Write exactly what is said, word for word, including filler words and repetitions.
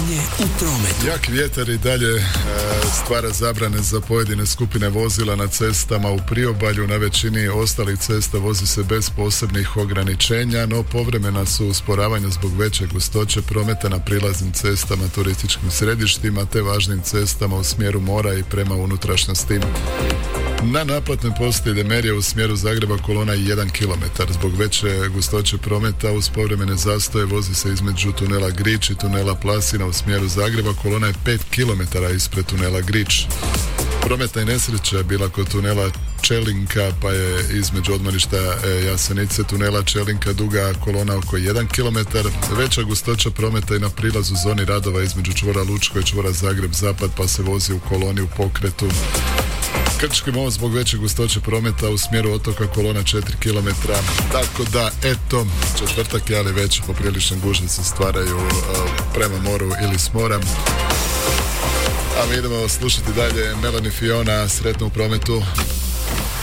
Stanje u prometu. Jak vjetar i dalje e, stvara zabrane za pojedine skupine vozila na cestama u priobalju. Na većini ostalih cesta vozi se bez posebnih ograničenja, no povremena su usporavanja zbog veće gustoće prometa na prilaznim cestama, turističkim središtima te važnim cestama u smjeru mora i prema unutrašnjosti. Na naplatnoj postaji Demerija u smjeru Zagreba kolona je jedan kilometar. Zbog veće gustoće prometa uz povremene zastoje vozi se između tunela Grič i tunela Plasina u smjeru Zagreba. Kolona je pet kilometara ispred tunela Grič. Prometna je nesreća bila kod tunela Čelinka, pa je između odmorišta Jasenice tunela Čelinka duga kolona oko jedan kilometar. Veća gustoća prometa je na prilazu zoni radova između čvora Lučko i čvora Zagreb Zapad, pa se vozi u koloni u pokretu. Krčki most zbog veće gustoće prometa u smjeru otoka kolona četiri kilometra. Tako da, eto, četvrtak je, ali već poprilične gužve se stvaraju uh, prema moru ili s mora. A mi idemo slušati dalje Melanie Fiona, Sretno u prometu.